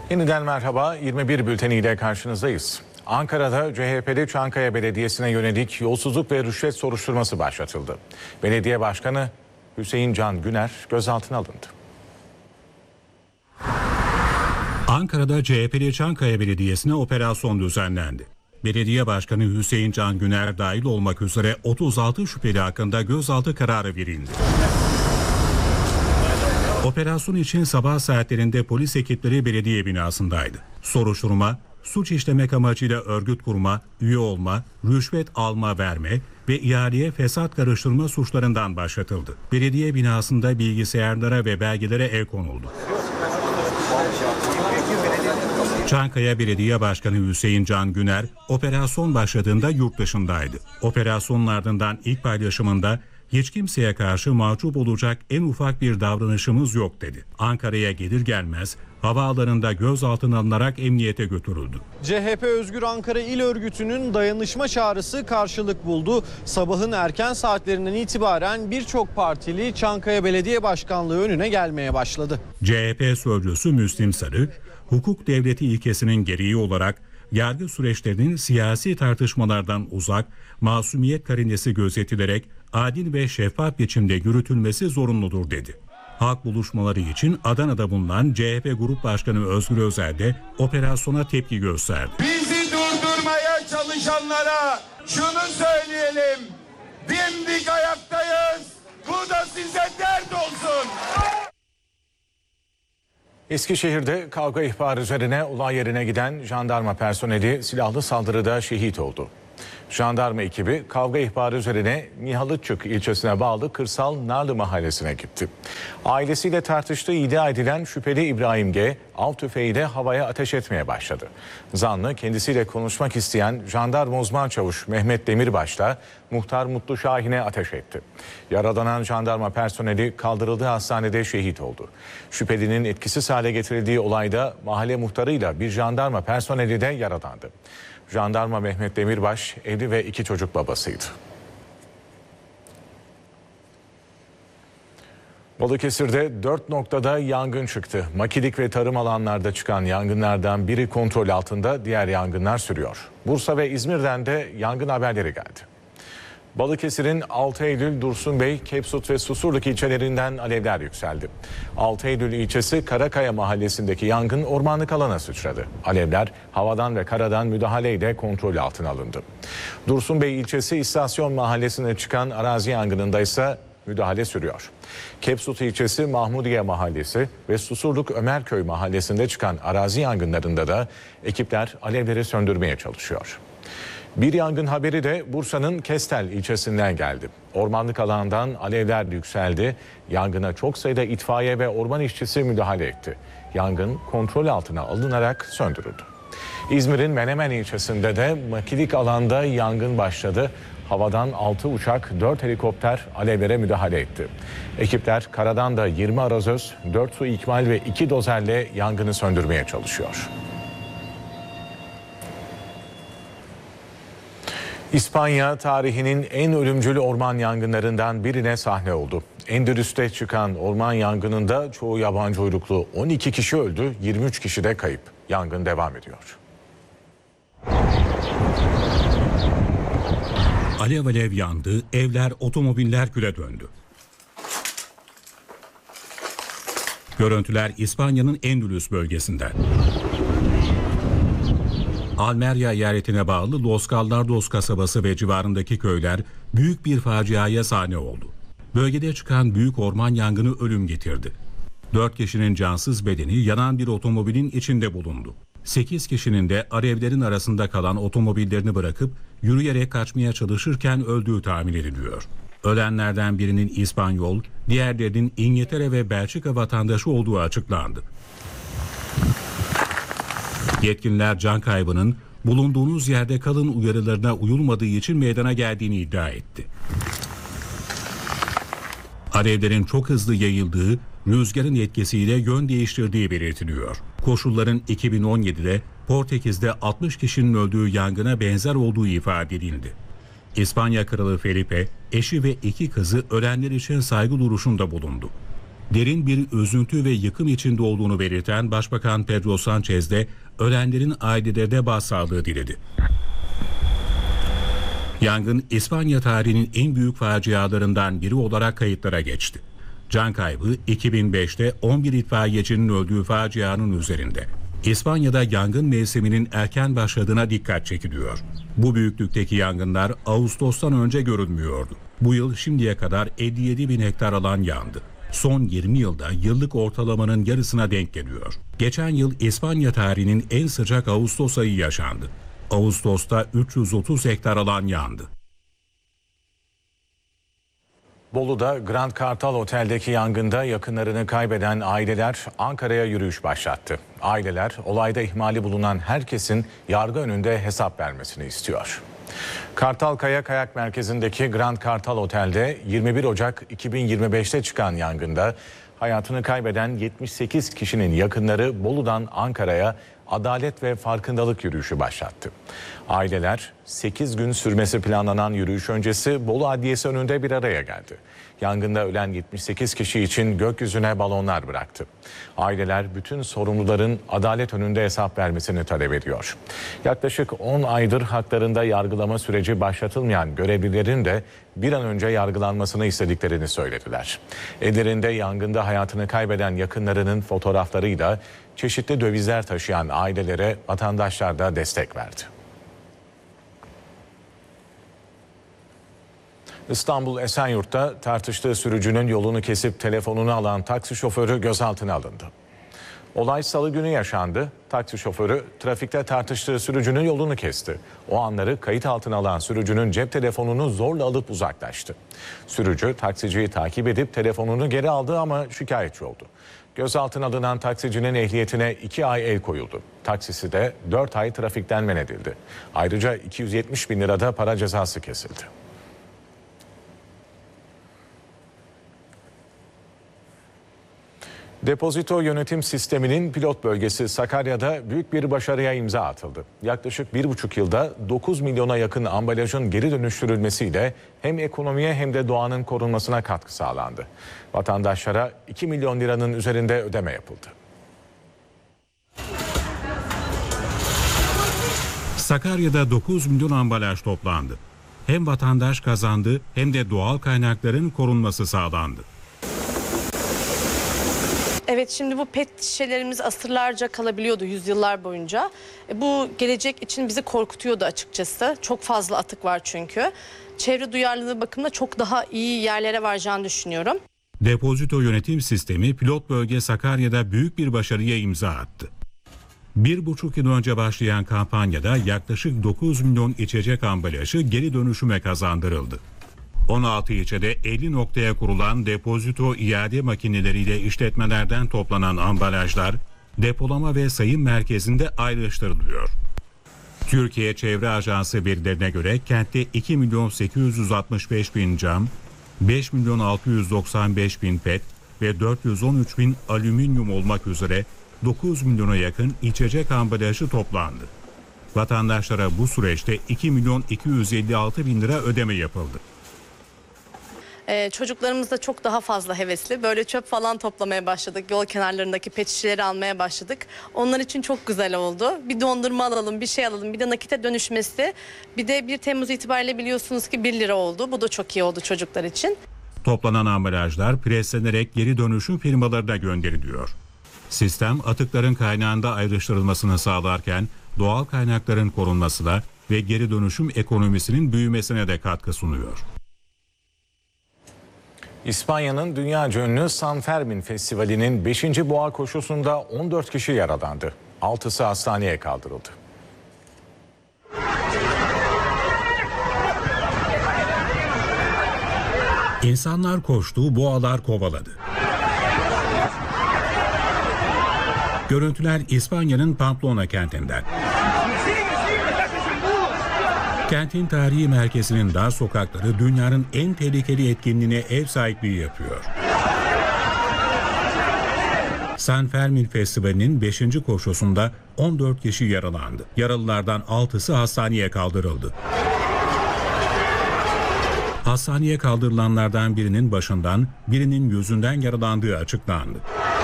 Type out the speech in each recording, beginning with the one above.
Yeniden merhaba, 21 bülteniyle karşınızdayız. Ankara'da CHP'li Çankaya Belediyesi'ne yönelik yolsuzluk ve rüşvet soruşturması başlatıldı. Belediye Başkanı Hüseyin Can Güner gözaltına alındı. Ankara'da CHP'li Çankaya Belediyesi'ne operasyon düzenlendi. Belediye Başkanı Hüseyin Can Güner dahil olmak üzere 36 şüpheli hakkında gözaltı kararı verildi. Operasyon için sabah saatlerinde polis ekipleri belediye binasındaydı. Soruşturma, suç işlemek amacıyla örgüt kurma, üye olma, rüşvet alma verme ve ihaleye fesat karıştırma suçlarından başlatıldı. Belediye binasında bilgisayarlara ve belgelere el konuldu. Çankaya Belediye Başkanı Hüseyin Can Güner operasyon başladığında yurt dışındaydı. Operasyonun ardından ilk paylaşımında hiç kimseye karşı mahcup olacak en ufak bir davranışımız yok dedi. Ankara'ya gelir gelmez havaalanında gözaltına alınarak emniyete götürüldü. CHP Özgür Ankara İl Örgütü'nün dayanışma çağrısı karşılık buldu. Sabahın erken saatlerinden itibaren birçok partili Çankaya Belediye Başkanlığı önüne gelmeye başladı. CHP sözcüsü Müslim Sarı, hukuk devleti ilkesinin gereği olarak yargı süreçlerinin siyasi tartışmalardan uzak, masumiyet karinesi gözetilerek adil ve şeffaf biçimde yürütülmesi zorunludur dedi. Halk buluşmaları için Adana'da bulunan CHP Grup Başkanı Özgür Özel de operasyona tepki gösterdi. Bizi durdurmaya çalışanlara şunu söyleyelim, dimdik ayaktayız, bu da size dert olsun. Eskişehir'de kavga ihbarı üzerine olay yerine giden jandarma personeli silahlı saldırıda şehit oldu. Jandarma ekibi kavga ihbarı üzerine Mihalıççık ilçesine bağlı Kırsal Narlı mahallesine gitti. Ailesiyle tartıştığı iddia edilen şüpheli İbrahim G. av tüfeğiyle havaya ateş etmeye başladı. Zanlı kendisiyle konuşmak isteyen jandarma uzman çavuş Mehmet Demirbaş'la muhtar Mutlu Şahin'e ateş etti. Yaralanan jandarma personeli kaldırıldığı hastanede şehit oldu. Şüphelinin etkisiz hale getirildiği olayda mahalle muhtarıyla bir jandarma personeli de yaralandı. Jandarma Mehmet Demirbaş evli ve 2 çocuk babasıydı. Balıkesir'de 4 noktada yangın çıktı. Makilik ve tarım alanlarda çıkan yangınlardan biri kontrol altında, diğer yangınlar sürüyor. Bursa ve İzmir'den de yangın haberleri geldi. Balıkesir'in 6 Eylül, Dursunbey, Kepsut ve Susurluk ilçelerinden alevler yükseldi. 6 Eylül ilçesi Karakaya mahallesindeki yangın ormanlık alana sıçradı. Alevler havadan ve karadan müdahaleyle kontrol altına alındı. Dursunbey ilçesi İstasyon mahallesine çıkan arazi yangınında ise müdahale sürüyor. Kepsut ilçesi Mahmudiye mahallesi ve Susurluk Ömerköy mahallesinde çıkan arazi yangınlarında da ekipler alevleri söndürmeye çalışıyor. Bir yangın haberi de Bursa'nın Kestel ilçesinden geldi. Ormanlık alandan alevler yükseldi. Yangına çok sayıda itfaiye ve orman işçisi müdahale etti. Yangın kontrol altına alınarak söndürüldü. İzmir'in Menemen ilçesinde de makilik alanda yangın başladı. Havadan 6 uçak, 4 helikopter alevlere müdahale etti. Ekipler karadan da 20 arazöz, 4 su ikmal ve 2 dozerle yangını söndürmeye çalışıyor. İspanya tarihinin en ölümcül orman yangınlarından birine sahne oldu. Endülüs'te çıkan orman yangınında çoğu yabancı uyruklu 12 kişi öldü, 23 kişi de kayıp. Yangın devam ediyor. Alev alev yandı, evler, otomobiller küle döndü. Görüntüler İspanya'nın Endülüs bölgesinden. Almeria eyaletine bağlı Los Gallardos kasabası ve civarındaki köyler büyük bir faciaya sahne oldu. Bölgede çıkan büyük orman yangını ölüm getirdi. 4 kişinin cansız bedeni yanan bir otomobilin içinde bulundu. 8 kişinin de alevlerin arasında kalan otomobillerini bırakıp yürüyerek kaçmaya çalışırken öldüğü tahmin ediliyor. Ölenlerden birinin İspanyol, diğerlerinin İngiltere ve Belçika vatandaşı olduğu açıklandı. Yetkililer can kaybının bulunduğunuz yerde kalın uyarılarına uyulmadığı için meydana geldiğini iddia etti. Alevlerin çok hızlı yayıldığı, rüzgarın etkisiyle yön değiştirdiği belirtiliyor. Koşulların 2017'de Portekiz'de 60 kişinin öldüğü yangına benzer olduğu ifade edildi. İspanya Kralı Felipe, eşi ve 2 kızı ölenler için saygı duruşunda bulundu. Derin bir üzüntü ve yıkım içinde olduğunu belirten Başbakan Pedro Sánchez de ölenlerin ailelerine başsağlığı diledi. Yangın İspanya tarihinin en büyük facialarından biri olarak kayıtlara geçti. Can kaybı 2005'te 11 itfaiyecinin öldüğü facianın üzerinde. İspanya'da yangın mevsiminin erken başladığına dikkat çekiliyor. Bu büyüklükteki yangınlar Ağustos'tan önce görülmüyordu. Bu yıl şimdiye kadar 57 bin hektar alan yandı. Son 20 yılda yıllık ortalamanın yarısına denk geliyor. Geçen yıl İspanya tarihinin en sıcak Ağustos ayı yaşandı. Ağustos'ta 330 hektar alan yandı. Bolu'da Grand Kartal Otel'deki yangında yakınlarını kaybeden aileler Ankara'ya yürüyüş başlattı. Aileler olayda ihmali bulunan herkesin yargı önünde hesap vermesini istiyor. Kartalkaya Kayak Merkezi'ndeki Grand Kartal Otel'de 21 Ocak 2025'te çıkan yangında hayatını kaybeden 78 kişinin yakınları Bolu'dan Ankara'ya adalet ve farkındalık yürüyüşü başlattı. Aileler 8 gün sürmesi planlanan yürüyüş öncesi Bolu Adliyesi önünde bir araya geldi. Yangında ölen 78 kişi için gökyüzüne balonlar bıraktı. Aileler bütün sorumluların adalet önünde hesap vermesini talep ediyor. Yaklaşık 10 aydır haklarında yargılama süreci başlatılmayan görevlilerin de bir an önce yargılanmasını istediklerini söylediler. Ellerinde yangında hayatını kaybeden yakınlarının fotoğraflarıyla çeşitli dövizler taşıyan ailelere vatandaşlar da destek verdi. İstanbul Esenyurt'ta tartıştığı sürücünün yolunu kesip telefonunu alan taksi şoförü gözaltına alındı. Olay Salı günü yaşandı. Taksi şoförü trafikte tartıştığı sürücünün yolunu kesti. O anları kayıt altına alan sürücünün cep telefonunu zorla alıp uzaklaştı. Sürücü taksiciyi takip edip telefonunu geri aldı ama şikayetçi oldu. Gözaltına alınan taksicinin ehliyetine 2 ay el koyuldu. Taksisi de 4 ay trafikten men edildi. Ayrıca 270 bin lirada para cezası kesildi. Depozito yönetim sisteminin pilot bölgesi Sakarya'da büyük bir başarıya imza atıldı. Yaklaşık 1,5 yılda 9 milyona yakın ambalajın geri dönüştürülmesiyle hem ekonomiye hem de doğanın korunmasına katkı sağlandı. Vatandaşlara 2 milyon liranın üzerinde ödeme yapıldı. Sakarya'da 9 milyon ambalaj toplandı. Hem vatandaş kazandı hem de doğal kaynakların korunması sağlandı. Evet, şimdi bu pet şişelerimiz asırlarca kalabiliyordu, yüzyıllar boyunca. Bu gelecek için bizi korkutuyordu açıkçası. Çok fazla atık var çünkü. Çevre duyarlılığı bakımında çok daha iyi yerlere varacağını düşünüyorum. Depozito yönetim sistemi pilot bölge Sakarya'da büyük bir başarıya imza attı. 1,5 yıl önce başlayan kampanyada yaklaşık 9 milyon içecek ambalajı geri dönüşüme kazandırıldı. 16 ilçede 50 noktaya kurulan depozito iade makineleriyle işletmelerden toplanan ambalajlar depolama ve sayım merkezinde ayrıştırılıyor. Türkiye Çevre Ajansı verilerine göre kentte 2 milyon 865 bin cam, 5 milyon 695 bin pet ve 413 bin alüminyum olmak üzere 9 milyona yakın içecek ambalajı toplandı. Vatandaşlara bu süreçte 2 milyon 256 bin lira ödeme yapıldı. Çocuklarımız da çok daha fazla hevesli. Böyle çöp falan toplamaya başladık. Yol kenarlarındaki pet şişeleri almaya başladık. Onlar için çok güzel oldu. Bir dondurma alalım, bir şey alalım. Bir de nakite dönüşmesi. Bir de 1 Temmuz itibariyle biliyorsunuz ki 1 lira oldu. Bu da çok iyi oldu çocuklar için. Toplanan ambalajlar preslenerek geri dönüşüm firmalarına gönderiliyor. Sistem atıkların kaynağında ayrıştırılmasını sağlarken doğal kaynakların korunmasına ve geri dönüşüm ekonomisinin büyümesine de katkı sunuyor. İspanya'nın dünyaca ünlü San Fermin Festivali'nin 5. boğa koşusunda 14 kişi yaralandı. 6'sı hastaneye kaldırıldı. İnsanlar koştu, boğalar kovaladı. Görüntüler İspanya'nın Pamplona kentinden. Kentin tarihi merkezinin dar sokakları dünyanın en tehlikeli etkinliğine ev sahipliği yapıyor. San Fermin Festivali'nin 5. koşusunda 14 kişi yaralandı. Yaralılardan 6'sı hastaneye kaldırıldı. Hastaneye kaldırılanlardan birinin başından, birinin yüzünden yaralandığı açıklandı.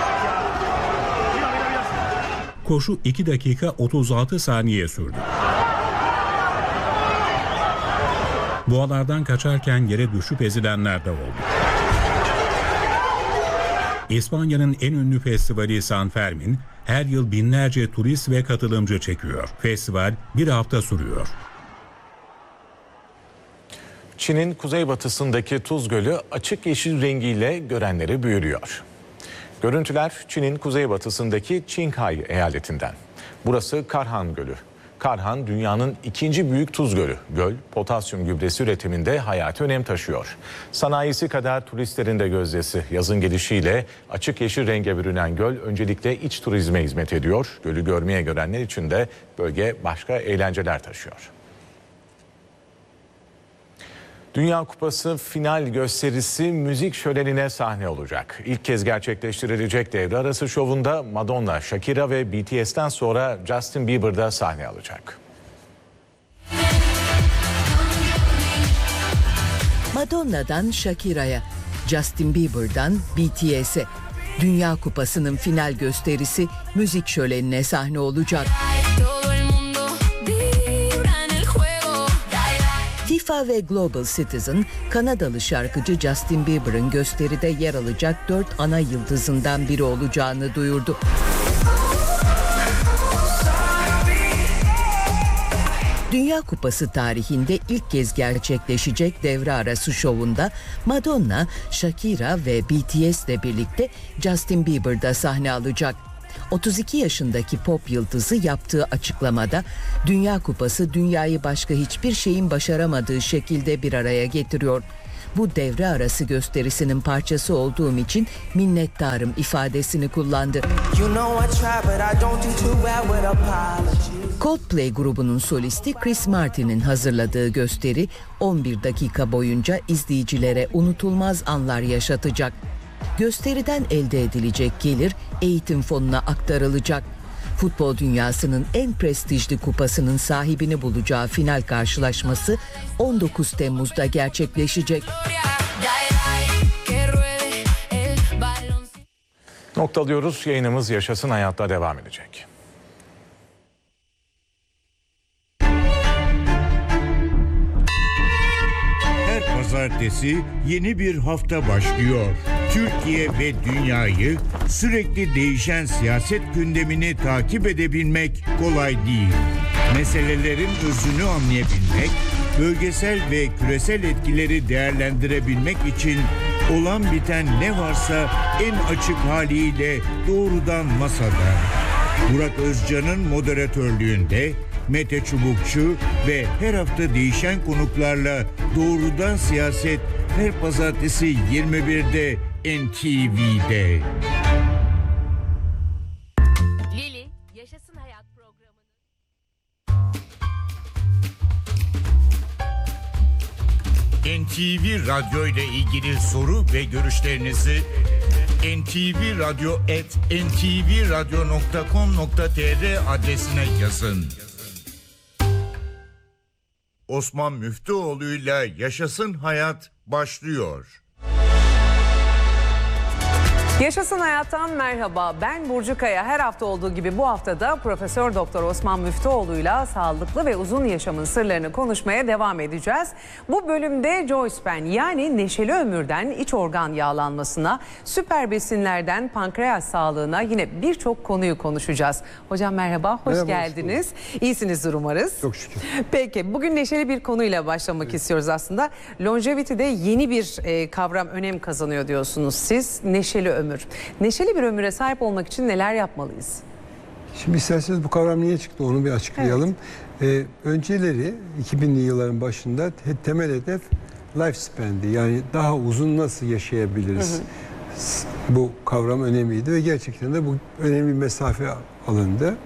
Koşu 2 dakika 36 saniye sürdü. Boğalardan kaçarken yere düşüp ezilenler de oldu. İspanya'nın en ünlü festivali San Fermin, her yıl binlerce turist ve katılımcı çekiyor. Festival bir hafta sürüyor. Çin'in kuzeybatısındaki Tuz Gölü açık yeşil rengiyle görenleri büyülüyor. Görüntüler Çin'in kuzeybatısındaki Qinghai eyaletinden. Burası Karhan Gölü. Karhan dünyanın ikinci büyük tuz gölü. Göl, potasyum gübresi üretiminde hayati önem taşıyor. Sanayisi kadar turistlerin de gözdesi. Yazın gelişiyle açık yeşil renge bürünen göl öncelikle iç turizme hizmet ediyor. Gölü görmeye görenler için de bölge başka eğlenceler taşıyor. Dünya Kupası final gösterisi müzik şölenine sahne olacak. İlk kez gerçekleştirilecek devre arası şovunda Madonna, Shakira ve BTS'ten sonra Justin Bieber da sahne alacak. Madonna'dan Shakira'ya, Justin Bieber'dan BTS'e Dünya Kupası'nın final gösterisi müzik şölenine sahne olacak. FIFA ve Global Citizen, Kanadalı şarkıcı Justin Bieber'ın gösteride yer alacak 4 ana yıldızından biri olacağını duyurdu. Dünya Kupası tarihinde ilk kez gerçekleşecek devre arası şovunda Madonna, Shakira ve BTS ile birlikte Justin Bieber da sahne alacak. 32 yaşındaki pop yıldızı yaptığı açıklamada Dünya Kupası dünyayı başka hiçbir şeyin başaramadığı şekilde bir araya getiriyor. Bu devre arası gösterisinin parçası olduğum için minnettarım ifadesini kullandı. Coldplay grubunun solisti Chris Martin'in hazırladığı gösteri 11 dakika boyunca izleyicilere unutulmaz anlar yaşatacak. Gösteriden elde edilecek gelir eğitim fonuna aktarılacak. Futbol dünyasının en prestijli kupasının sahibini bulacağı final karşılaşması 19 Temmuz'da gerçekleşecek. Noktalıyoruz. Yayınımız Yaşasın Hayat'ta devam edecek. Her pazartesi yeni bir hafta başlıyor. Türkiye ve dünyayı sürekli değişen siyaset gündemini takip edebilmek kolay değil. Meselelerin özünü anlayabilmek, bölgesel ve küresel etkileri değerlendirebilmek için olan biten ne varsa en açık haliyle doğrudan masada. Burak Özcan'ın moderatörlüğünde Mete Çubukçu ve her hafta değişen konuklarla doğrudan siyaset her pazartesi 21'de NTV'de. Lili, Yaşasın Hayat programı. NTV Radyo ile ilgili soru ve görüşlerinizi ntvradyo@ntvradyo.com.tr adresine yazın. Osman Müftüoğlu'yla Yaşasın Hayat başlıyor. Yaşasın Hayat'tan merhaba. Ben Burcu Kaya. Her hafta olduğu gibi bu haftada Profesör Doktor Osman Müftüoğlu'yla sağlıklı ve uzun yaşamın sırlarını konuşmaya devam edeceğiz. Bu bölümde Joycepen yani neşeli ömürden iç organ yağlanmasına, süper besinlerden pankreas sağlığına yine birçok konuyu konuşacağız. Hocam merhaba, hoş geldiniz. İyisinizdir umarız. Çok şükür. Peki bugün neşeli bir konuyla başlamak istiyoruz aslında. Longevity'de yeni bir kavram önem kazanıyor diyorsunuz siz. Neşeli ömür. Neşeli bir ömüre sahip olmak için neler yapmalıyız? Şimdi isterseniz bu kavram niye çıktı onu bir açıklayalım. Evet. Önceleri 2000'li yılların başında temel hedef lifespan'di. Yani daha uzun nasıl yaşayabiliriz? Bu kavram önemliydi ve gerçekten de bu önemli bir mesafe alındı.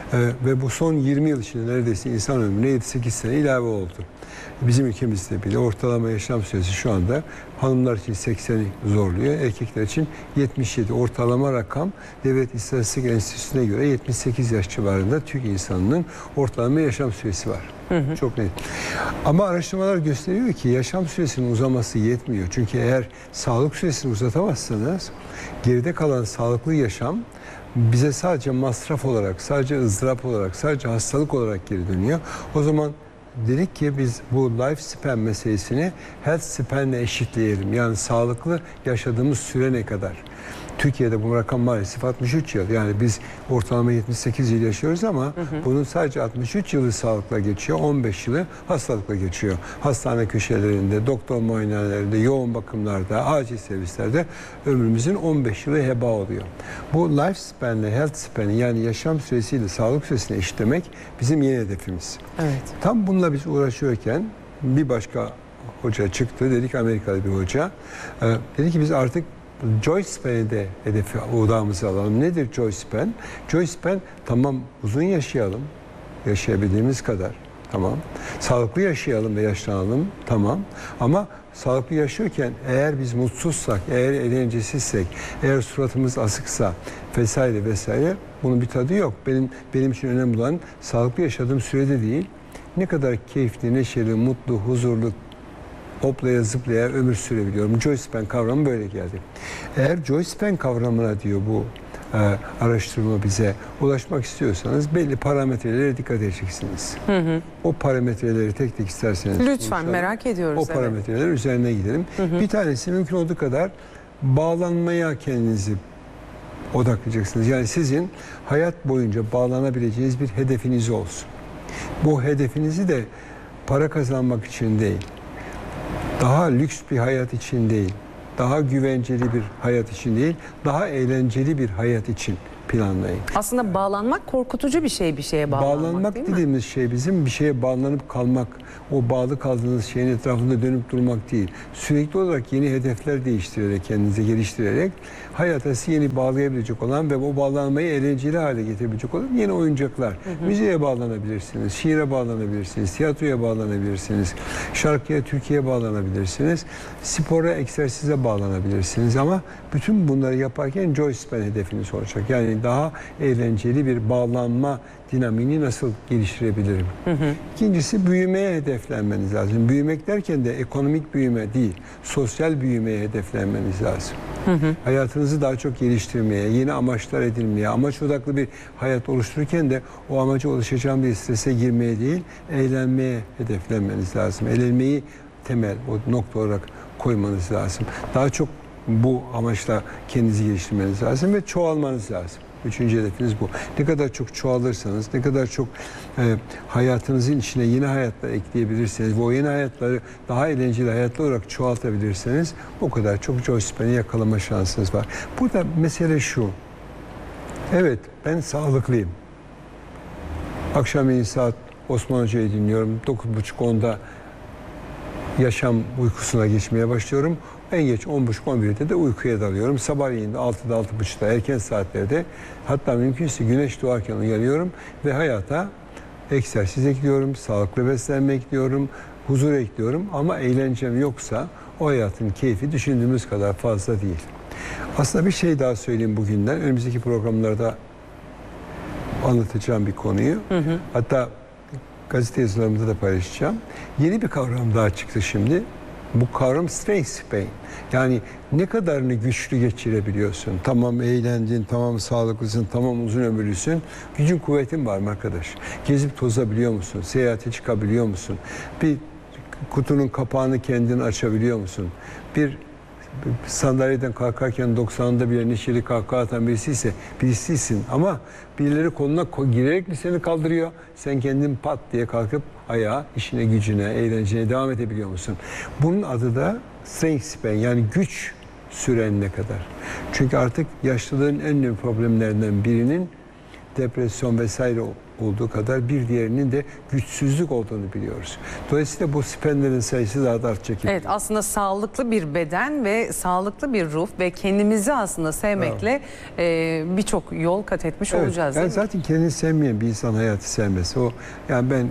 Ve bu son 20 yıl içinde neredeyse insan ömrüne 7-8 sene ilave oldu. Bizim ülkemizde bile ortalama yaşam süresi şu anda hanımlar için 80'i zorluyor, erkekler için 77. Ortalama rakam Devlet İstatistik Enstitüsü'ne göre 78 yaş civarında Türk insanının ortalama yaşam süresi var. Çok net. Ama araştırmalar gösteriyor ki yaşam süresinin uzaması yetmiyor. Çünkü eğer sağlık süresini uzatamazsanız geride kalan sağlıklı yaşam bize sadece masraf olarak, sadece ızdırap olarak, sadece hastalık olarak geri dönüyor. O zaman dedik ki biz bu life span meselesini health span'le eşitleyelim. Yani sağlıklı yaşadığımız süre ne kadar? Türkiye'de bu rakam maalesef 63 yıl. Yani biz ortalama 78 yıl yaşıyoruz ama bunun sadece 63 yılı sağlıkla geçiyor. 15 yılı hastalıkla geçiyor. Hastane köşelerinde, doktor muayenelerinde, yoğun bakımlarda, acil servislerde ömrümüzün 15 yılı heba oluyor. Bu life span'le health span'ı yani yaşam süresiyle sağlık süresini eşitlemek bizim yeni hedefimiz. Evet. Tam bununla biz uğraşıyorken bir başka hoca çıktı. Dedik Amerikalı bir hoca. Dedi ki biz artık Joy Span'i de hedefi odağımıza alalım. Nedir Joy Span? Joy Span tamam uzun yaşayalım. Yaşayabildiğimiz kadar. Tamam. Sağlıklı yaşayalım ve yaşlanalım. Tamam. Ama sağlıklı yaşıyorken eğer biz mutsuzsak, eğer eğlencesizsek, eğer suratımız asıksa vesaire vesaire bunun bir tadı yok. Benim için önemli olan sağlıklı yaşadığım sürede değil. Ne kadar keyifli, neşeli, mutlu, huzurlu, hoplaya zıplaya ömür sürebiliyorum. Joy Span kavramı böyle geldi. Eğer Joy Span kavramına diyor bu araştırma bize ulaşmak istiyorsanız belli parametrelere dikkat edeceksiniz. O parametreleri tek tek isterseniz lütfen konuşalım. merak ediyoruz. O parametreler üzerine gidelim. Bir tanesi mümkün olduğu kadar bağlanmaya kendinizi odaklayacaksınız. Yani sizin hayat boyunca bağlanabileceğiniz bir hedefiniz olsun. Bu hedefinizi de para kazanmak için değil, daha lüks bir hayat için değil, daha güvenceli bir hayat için değil, daha eğlenceli bir hayat için planlayın. Aslında bağlanmak korkutucu bir şey, bir şeye bağlanmak değil mi? Dediğimiz şey bizim bir şeye bağlanıp kalmak, o bağlı kaldığınız şeyin etrafında dönüp durmak değil. Sürekli olarak yeni hedefler değiştirerek, kendinizi geliştirerek hayata sizi yeni bağlayabilecek olan ve o bağlanmayı eğlenceli hale getirebilecek olan yeni oyuncaklar. Müziğe bağlanabilirsiniz, şiire bağlanabilirsiniz, tiyatroya bağlanabilirsiniz, şarkıya, türküye bağlanabilirsiniz, spora, egzersize bağlanabilirsiniz ama bütün bunları yaparken Joy Span hedefiniz olacak. Yani daha eğlenceli bir bağlanma dinamiğini nasıl geliştirebilirim? İkincisi büyümeye hedeflenmeniz lazım. Büyümek derken de ekonomik büyüme değil, sosyal büyümeye hedeflenmeniz lazım. Hayatınızı daha çok geliştirmeye, yeni amaçlar edinmeye, amaç odaklı bir hayat oluştururken de o amaca ulaşacağım bir strese girmeye değil, eğlenmeye hedeflenmeniz lazım. Eğlenmeyi temel, o nokta olarak koymanız lazım. Daha çok bu amaçla kendinizi geliştirmeniz lazım ve çoğalmanız lazım. Üçüncü hedefiniz bu. Ne kadar çok çoğalırsanız, ne kadar çok hayatınızın içine yeni hayatlar ekleyebilirseniz ve o yeni hayatları daha eğlenceli hayatlar olarak çoğaltabilirseniz o kadar çok Joy Span'i yakalama şansınız var. Burada mesele şu. Evet, ben sağlıklıyım. Akşamleyin saat Osman Hoca'yı dinliyorum. 9.30-10'da yaşam uykusuna geçmeye başlıyorum. En geç 10.30-11'de de uykuya dalıyorum. Sabahleyin de 6'da 6.30'da erken saatlerde hatta mümkünse güneş doğarken uyanıyorum ve hayata egzersiz ekliyorum, sağlıklı beslenme ekliyorum, huzur ekliyorum ama eğlencem yoksa o hayatın keyfi düşündüğümüz kadar fazla değil. Aslında bir şey daha söyleyeyim bugünden. Önümüzdeki programlarda anlatacağım bir konuyu. Hatta gazete yazılarımda da paylaşacağım. Yeni bir kavram daha çıktı şimdi. Bu kavram strength span. Yani ne kadarını güçlü geçirebiliyorsun. Tamam eğlendin, tamam sağlıklısın, tamam uzun ömürlüsün. Gücün kuvvetin var mı arkadaş? Gezip tozabiliyor musun? Seyahate çıkabiliyor musun? Bir kutunun kapağını kendin açabiliyor musun? Bir sandalyeden kalkarken 90'ında bile neşeli kahkaha atan birisisin ama birileri koluna girerek mi seni kaldırıyor? Sen kendin pat diye kalkıp ayağa, işine, gücüne, eğlencene devam edebiliyor musun? Bunun adı da strength span yani güç süren ne kadar. Çünkü artık yaşlılığın en önemli problemlerinden birinin depresyon vesaire olduğu kadar bir diğerinin de güçsüzlük olduğunu biliyoruz. Dolayısıyla bu siperlerin sayısı daha da artacak. Evet, aslında sağlıklı bir beden ve sağlıklı bir ruh ve kendimizi aslında sevmekle birçok yol kat etmiş olacağız. Yani zaten kendini sevmeyen bir insan hayatı sevmez. Yani ben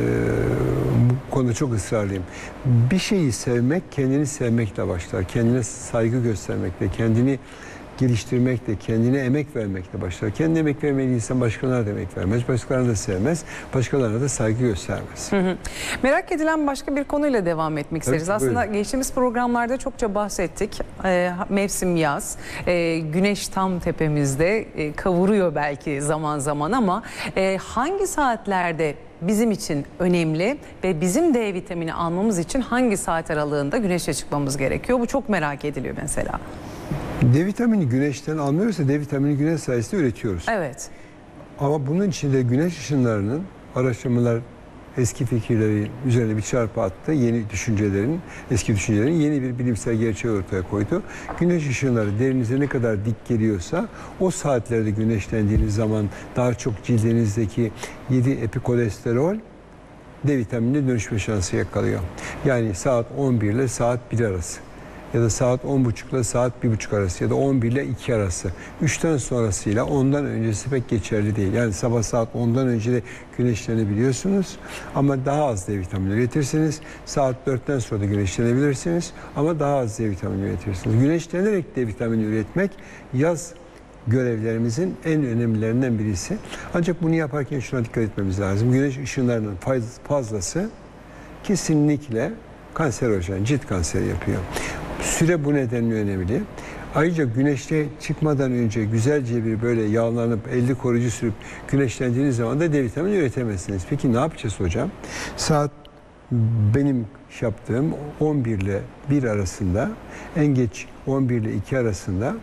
bu konuda çok ısrarlıyım. Bir şeyi sevmek kendini sevmekle başlar. Kendine saygı göstermekle, kendini geliştirmekle, kendine emek vermekle başlar. Kendine emek vermeyen insan başkalarına da emek vermez, başkalarına da sevmez, başkalarına da saygı göstermez. Merak edilen başka bir konuyla devam etmek isteriz. Aslında buyurun. Geçtiğimiz programlarda çokça bahsettik. Mevsim yaz, güneş tam tepemizde, kavuruyor belki zaman zaman ama hangi saatlerde bizim için önemli ve bizim D vitamini almamız için hangi saat aralığında güneşe çıkmamız gerekiyor? Bu çok merak ediliyor mesela. D vitamini güneşten almıyorsa D vitamini güneş sayesinde üretiyoruz. Evet. Ama bunun içinde güneş ışınlarının araştırmalar eski fikirleri üzerine bir çarpı attı. Yeni düşüncelerin, eski düşüncelerin yeni bir bilimsel gerçeği ortaya koydu. Güneş ışınları derinize ne kadar dik geliyorsa o saatlerde güneşlendiğiniz zaman daha çok cildinizdeki 7 epikolesterol D vitaminine dönüşme şansı yakalıyor. Yani saat 11 ile saat 1 arası. Ya da saat 10.30 ile saat 1.30 arası ya da 11 ile 2 arası. 3'ten sonrasıyla ondan öncesi pek geçerli değil. Yani sabah saat 10'dan önce de güneşlenebiliyorsunuz ama daha az D vitamini üretirsiniz. Saat 4'ten sonra da güneşlenebilirsiniz ama daha az D vitamini üretirsiniz. Güneşlenerek D vitamini üretmek yaz görevlerimizin en önemlilerinden birisi. Ancak bunu yaparken şuna dikkat etmemiz lazım. Güneş ışınlarının fazlası kesinlikle kanserojen, cilt kanseri yapıyor. Süre bu nedenle önemli. Ayrıca güneşte çıkmadan önce güzelce bir böyle yağlanıp elde koruyucu sürüp güneşlendiğiniz zaman da D vitamini üretemezsiniz. Peki ne yapacağız hocam? Saat benim yaptığım 11 ile 1 arasında, en geç 11 ile 2 arasında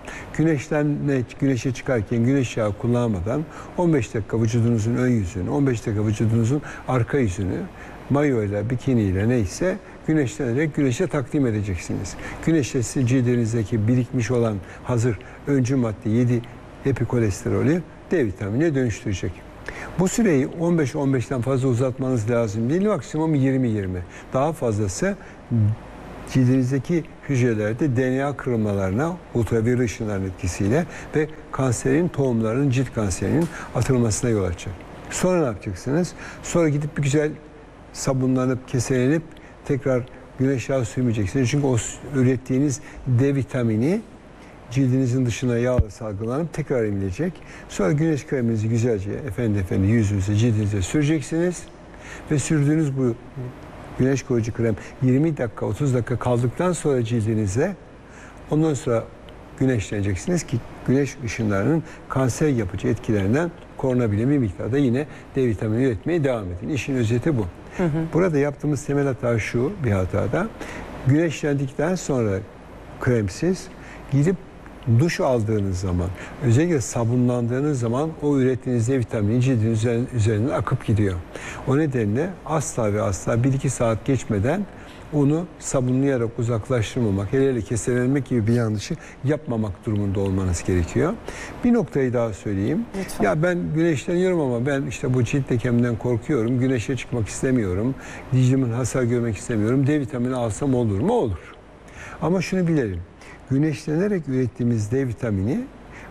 güneşe çıkarken güneş yağı kullanmadan 15 dakika vücudunuzun ön yüzünü, 15 dakika vücudunuzun arka yüzünü mayo ile, bikini ile neyse güneşlenerek güneşe takdim edeceksiniz. Güneşte cildinizdeki birikmiş olan hazır öncü madde 7 epikolesterolü D vitaminine dönüştürecek. Bu süreyi 15-15'ten fazla uzatmanız lazım değil, maksimum 20-20. Daha fazlası cildinizdeki hücrelerde DNA kırılmalarına, ultraviyole ışınların etkisiyle ve kanserin tohumlarının, cilt kanserinin atılmasına yol açacak. Sonra ne yapacaksınız? Sonra gidip bir güzel sabunlanıp, keselenip tekrar güneş yağı sürmeyeceksiniz. Çünkü o ürettiğiniz D vitamini cildinizin dışına yağla salgılanıp tekrar emilecek. Sonra güneş kreminizi güzelce efendi yüzünüze, cildinize süreceksiniz. Ve sürdüğünüz bu güneş koruyucu krem 20 dakika, 30 dakika kaldıktan sonra cildinize, ondan sonra güneşleneceksiniz ki güneş ışınlarının kanser yapıcı etkilerinden korunabilir bir miktarda yine D vitamini üretmeye devam edin. İşin özeti bu. Burada yaptığımız temel hata şu, bir hatada. Güneşlendikten sonra kremsiz gidip duş aldığınız zaman, özellikle sabunlandığınız zaman o ürettiğiniz D vitamini cildin üzerinden akıp gidiyor. O nedenle asla ve asla 1-2 saat geçmeden onu sabunlayarak uzaklaştırmamak, hele keselenmek gibi bir yanlışı yapmamak durumunda olmanız gerekiyor. Bir noktayı daha söyleyeyim. Lütfen. Ya ben güneşleniyorum ama ben işte bu cilt lekemden korkuyorum, güneşe çıkmak istemiyorum, cildimin hasar görmek istemiyorum, D vitamini alsam olur mu? Olur. Ama şunu bilelim, güneşlenerek ürettiğimiz D vitamini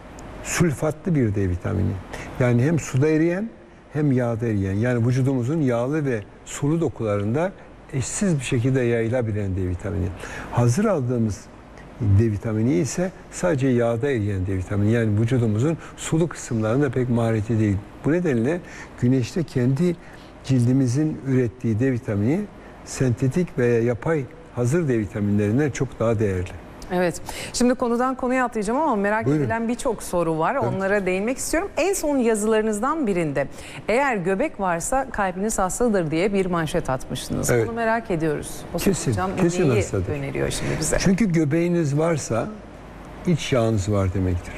sülfatlı bir D vitamini. Yani hem suda eriyen hem yağda eriyen, yani vücudumuzun yağlı ve sulu dokularında eşsiz bir şekilde yayılabilen D vitamini. Hazır aldığımız D vitamini ise sadece yağda eriyen D vitamini. Yani vücudumuzun sulu kısımlarında pek mahareti değil. Bu nedenle güneşte kendi cildimizin ürettiği D vitamini sentetik veya yapay hazır D vitaminlerinden çok daha değerli. Evet. Şimdi konudan konuya atlayacağım ama merak edilen birçok soru var. Evet. Onlara değinmek istiyorum. En son yazılarınızdan birinde eğer göbek varsa kalbiniz hastadır diye bir manşet atmıştınız. Evet. Bunu merak ediyoruz. Kesin hastadır. Öneriyor şimdi bize. Çünkü göbeğiniz varsa iç yağınız var demektir.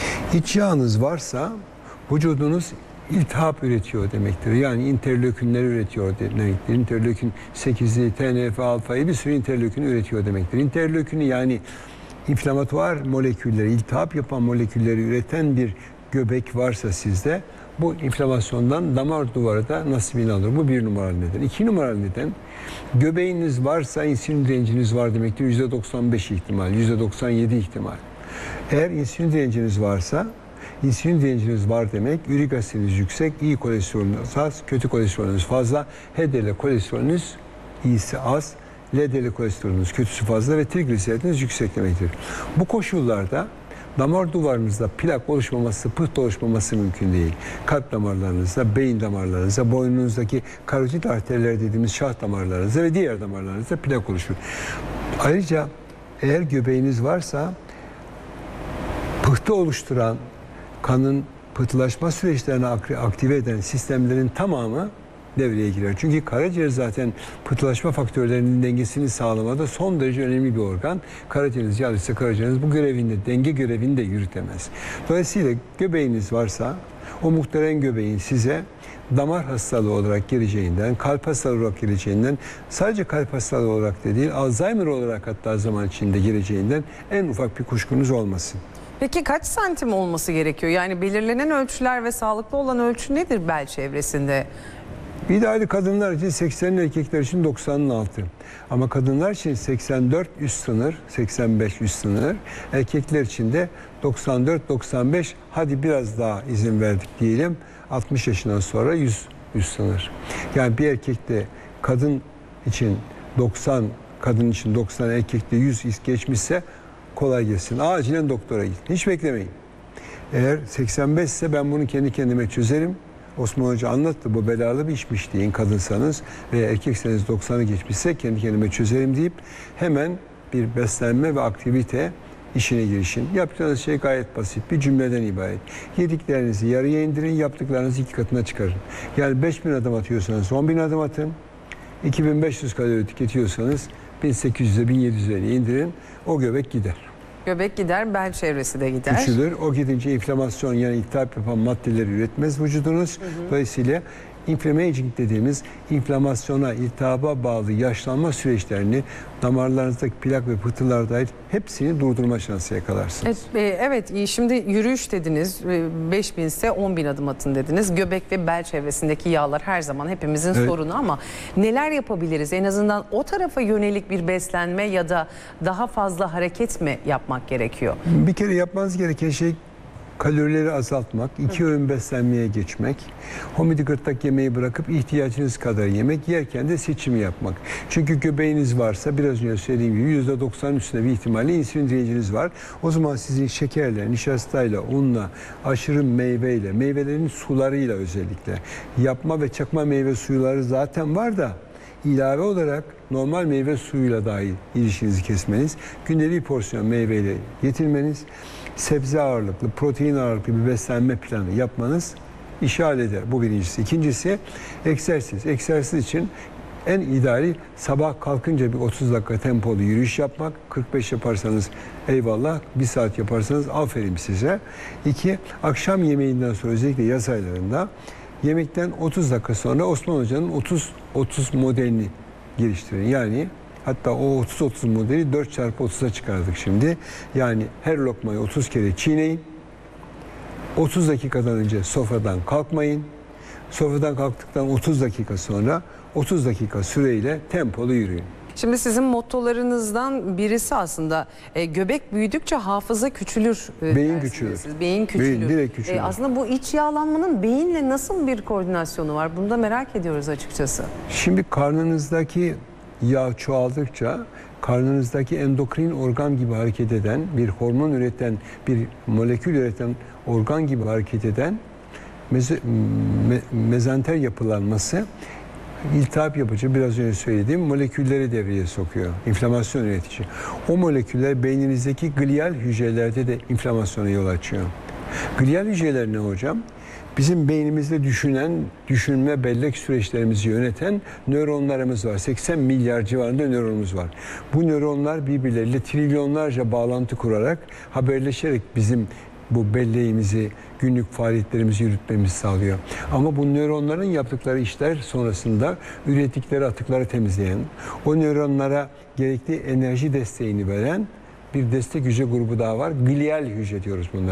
İç yağınız varsa vücudunuz iltihap üretiyor demektir. Yani interleukinler üretiyor demektir. Interleukin 8'i, TNF, alfayı bir sürü interleukin üretiyor demektir. Interleukini yani inflamatuar molekülleri, iltihap yapan molekülleri üreten bir göbek varsa sizde, bu inflamasyondan damar duvarı da nasibini alır. Bu 1 numaralı neden. 2 numaralı neden, göbeğiniz varsa insülin direnciniz var demektir. %95 ihtimal, %97 ihtimal. Eğer insülin direnciniz varsa, insülin direnciniz var demek, ürik asitiniz yüksek, iyi kolesterolünüz az, kötü kolesterolünüz fazla, HDL kolesterolünüz iyisi az, LDL kolesterolünüz kötüsü fazla ve trigliseridiniz yüksek demektir. Bu koşullarda damar duvarınızda plak oluşmaması, pıhtı oluşmaması mümkün değil. Kalp damarlarınızda, beyin damarlarınızda, boynunuzdaki karotit arterler dediğimiz şah damarlarınızda ve diğer damarlarınızda plak oluşur. Ayrıca eğer göbeğiniz varsa, pıhtı oluşturan, kanın pıhtılaşma süreçlerini aktive eden sistemlerin tamamı devreye girer. Çünkü karaciğer zaten pıhtılaşma faktörlerinin dengesini sağlamada son derece önemli bir organ. Karaciğeriniz yağlıysa karaciğeriniz bu görevini, denge görevini de yürütemez. Dolayısıyla göbeğiniz varsa, o muhterem göbeğin size damar hastalığı olarak geleceğinden, kalp hastalığı olarak geleceğinden, sadece kalp hastalığı olarak da değil, Alzheimer olarak hatta zaman içinde geleceğinden en ufak bir kuşkunuz olmasın. Peki kaç santim olması gerekiyor? Yani belirlenen ölçüler ve sağlıklı olan ölçü nedir bel çevresinde? İdeali kadınlar için 80, erkekler için 90'ın altı. Ama kadınlar için 84 üst sınır, 85 üst sınır. Erkekler için de 94-95, hadi biraz daha izin verdik diyelim, 60 yaşından sonra 100 üst sınır. Yani bir erkekte kadın için 90, kadın için 90, erkekte 100 geçmişse kolay gelsin. Acilen doktora gidin. Hiç beklemeyin. Eğer 85 ise ben bunu kendi kendime çözerim. Osman Hoca anlattı, bu belalı bir işmiş deyin kadınsanız veya erkekseniz 90'ı geçmişse kendi kendime çözerim deyip hemen bir beslenme ve aktivite işine girişin. Yapacağınız şey gayet basit, bir cümleden ibaret. Yediklerinizi yarıya indirin, yaptıklarınızı 2 katına çıkarın. Yani 5000 adım atıyorsanız 10.000 adım atın. 2500 kalori tüketiyorsanız 1800'e 1700'e indirin. O göbek gider. Göbek gider, bel çevresi de gider. Küçülür. O gidince inflamasyon, yani iltihap yapan maddeleri üretmez vücudunuz. Dolayısıyla inflammaging dediğimiz inflamasyona, iltihaba bağlı yaşlanma süreçlerini, damarlarınızdaki plak ve pıhtılar dahil hepsini durdurma şansı yakalarsınız. Evet, şimdi yürüyüş dediniz, 5000 ise 10.000 adım atın dediniz. Göbek ve bel çevresindeki yağlar her zaman hepimizin sorunu ama neler yapabiliriz? En azından o tarafa yönelik bir beslenme ya da daha fazla hareket mi yapmak gerekiyor? Bir kere yapmanız gereken şey kalorileri azaltmak, 2 öğün beslenmeye geçmek, homidi gırtlak yemeği bırakıp ihtiyacınız kadar yemek, yerken de seçimi yapmak. Çünkü göbeğiniz varsa, biraz önce söylediğim gibi %90 üstünde bir ihtimalle insülin direnciniz var. O zaman sizin şekerle, nişastayla, unla, aşırı meyveyle, meyvelerin sularıyla özellikle, yapma ve çakma meyve suyuları zaten var da, ilave olarak normal meyve suyuyla dahi ilişkinizi kesmeniz, günde bir porsiyon meyveyle yetinmeniz, sebze ağırlıklı, protein ağırlıklı bir beslenme planı yapmanız işi halleder. Bu birincisi. İkincisi egzersiz. Egzersiz için en ideali sabah kalkınca bir 30 dakika tempolu yürüyüş yapmak. 45 yaparsanız eyvallah, 1 saat yaparsanız aferin size. 2, akşam yemeğinden sonra özellikle yaz aylarında yemekten 30 dakika sonra Osman Hoca'nın 30 modelini geliştirin. Yani hatta o 30-30 modeli 4x30'a çıkardık şimdi. Yani her lokmayı 30 kere çiğneyin. 30 dakikadan önce sofradan kalkmayın. Sofradan kalktıktan 30 dakika sonra 30 dakika süreyle tempolu yürüyün. Şimdi sizin mottolarınızdan birisi aslında göbek büyüdükçe hafıza küçülür. Beyin küçülür. Beyin küçülür. Beyin direkt küçülür. Aslında bu iç yağlanmanın beyinle nasıl bir koordinasyonu var? Bunu da merak ediyoruz açıkçası. Şimdi karnınızdaki yağ çoğaldıkça karnınızdaki endokrin organ gibi hareket eden, bir hormon üreten, bir molekül üreten organ gibi hareket eden mezenter yapılanması iltihap yapıcı, biraz önce söylediğim molekülleri devreye sokuyor. İnflamasyon üretici. O moleküller beyninizdeki glial hücrelerde de inflamasyona yol açıyor. Glial hücreler ne hocam? Bizim beynimizde düşünme, bellek süreçlerimizi yöneten nöronlarımız var. 80 milyar civarında nöronumuz var. Bu nöronlar birbirleriyle trilyonlarca bağlantı kurarak, haberleşerek bizim bu belleğimizi, günlük faaliyetlerimizi yürütmemizi sağlıyor. Ama bu nöronların yaptıkları işler sonrasında ürettikleri atıkları temizleyen, o nöronlara gerekli enerji desteğini veren bir destek hücre grubu daha var. Glial hücre diyoruz bunlara.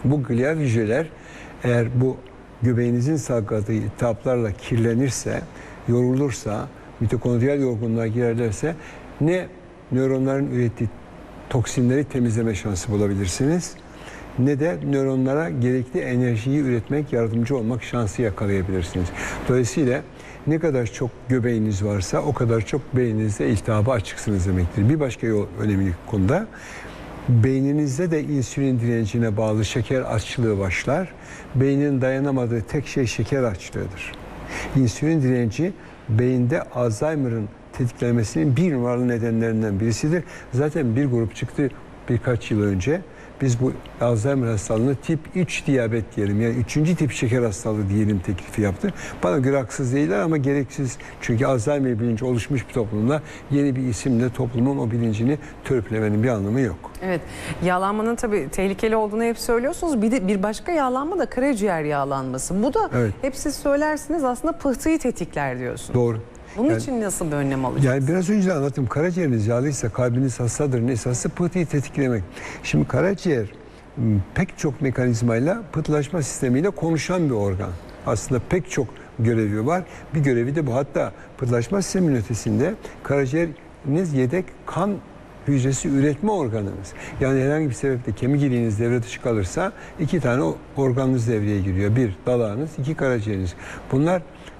Bu glial hücreler eğer bu göbeğinizin salgıladığı iltihaplarla kirlenirse, yorulursa, mitokondriyal yorgunluğa girerlerse ne nöronların ürettiği toksinleri temizleme şansı bulabilirsiniz, ne de nöronlara gerekli enerjiyi üretmek, yardımcı olmak şansı yakalayabilirsiniz. Dolayısıyla ne kadar çok göbeğiniz varsa o kadar çok beyninizde iltihaba açıksınız demektir. Bir başka önemli konuda beyninizde de insülin direncine bağlı şeker açlığı başlar. Beynin dayanamadığı tek şey şeker açlığıdır. İnsülin direnci beyinde Alzheimer'ın tetiklenmesinin bir numaralı nedenlerinden birisidir. Zaten bir grup çıktı birkaç yıl önce. Biz bu Alzheimer hastalığını tip 3 diyabet diyelim, yani 3. tip şeker hastalığı diyelim teklifi yaptı. Bana göre haksız değiller ama gereksiz. Çünkü Alzheimer bilinci oluşmuş bir toplumda yeni bir isimle toplumun o bilincini törpülemenin bir anlamı yok. Evet, yağlanmanın tabii tehlikeli olduğunu hep söylüyorsunuz. Bir başka yağlanma da karaciğer yağlanması. Bu da hep siz söylersiniz aslında pıhtıyı tetikler diyorsunuz. Doğru. Bunun için nasıl bir önlem alacağız? Yani biraz önce de anlattım. Karaciğeriniz yağlıysa kalbiniz hastadır. Esası pıhtıyı tetiklemek. Şimdi karaciğer pek çok mekanizmayla, pıhtılaşma sistemiyle konuşan bir organ. Aslında pek çok görevi var. Bir görevi de bu. Hatta pıhtılaşma sisteminin ötesinde karaciğeriniz yedek kan hücresi üretme organınız. Yani herhangi bir sebeple kemik iliğiniz devre dışı kalırsa 2 tane organınız devreye giriyor. 1 dalağınız, 2 karaciğeriniz. Bunlar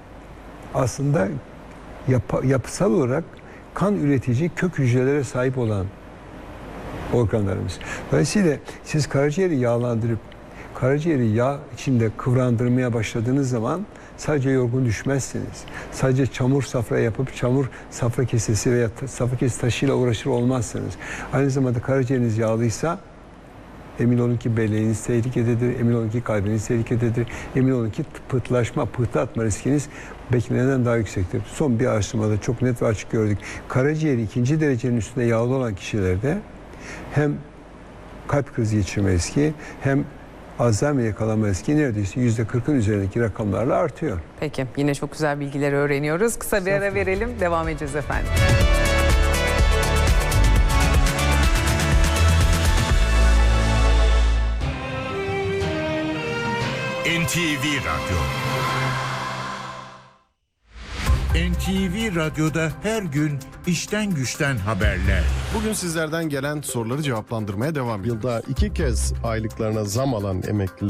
aslında yapısal olarak kan üretici kök hücrelere sahip olan organlarımız. Dolayısıyla siz karaciğeri yağlandırıp karaciğeri yağ içinde kıvrandırmaya başladığınız zaman sadece yorgun düşmezsiniz. Sadece çamur safra yapıp çamur safra kesesi veya safra kesesi taşıyla uğraşır olmazsınız. Aynı zamanda karaciğeriniz yağlıysa emin olun ki beleğiniz tehlikededir, emin olun ki kalbiniz tehlikededir, emin olun ki pıhtı atma riskiniz beklenenden daha yüksektir. Son bir araştırmada çok net ve açık gördük. Karaciğeri 2. derecenin üstünde yağlı olan kişilerde hem kalp krizi geçirme riski hem Alzheimer yakalanma riski neredeyse %40'ın üzerindeki rakamlarla artıyor. Peki, yine çok güzel bilgiler öğreniyoruz. Kısa bir ara verelim, devam edeceğiz efendim. NTV Radyo. NTV Radyo'da her gün işten güçten haberler. Bugün sizlerden gelen soruları cevaplandırmaya devam ediyoruz. Yılda 2 kez aylıklarına zam alan emekliler